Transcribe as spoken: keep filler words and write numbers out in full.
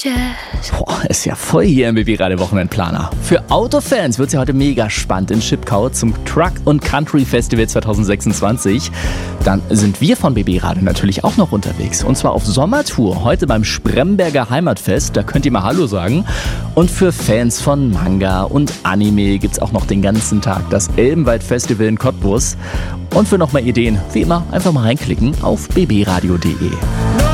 Jazz. Boah, ist ja voll hier im B B-Radio Wochenendplaner. Für Autofans wird es ja heute mega spannend in Schipkau zum Truck und Country Festival zwanzig sechsundzwanzig. Dann sind wir von B B-Radio natürlich auch noch unterwegs. Und zwar auf Sommertour, heute beim Spremberger Heimatfest. Da könnt ihr mal Hallo sagen. Und für Fans von Manga und Anime gibt es auch noch den ganzen Tag das Elbenwald-Festival in Cottbus. Und für noch mehr Ideen, wie immer, einfach mal reinklicken auf b b radio punkt d e.